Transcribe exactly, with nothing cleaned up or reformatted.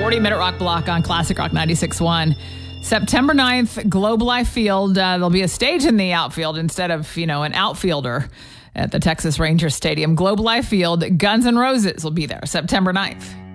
forty-minute rock block on Classic Rock ninety-six point one. September ninth, Globe Life Field. Uh, there'll be a stage in the outfield instead of, you know, an outfielder at the Texas Rangers Stadium. Globe Life Field. Guns N' Roses will be there September ninth.